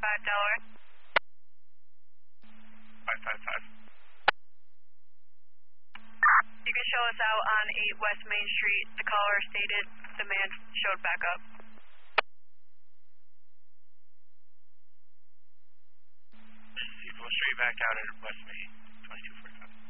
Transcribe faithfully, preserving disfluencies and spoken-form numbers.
five Delaware. five five five. You can show us out on eight West Main Street. The caller stated demand showed back up. We'll show you back out at West Main, twenty-two forty-five.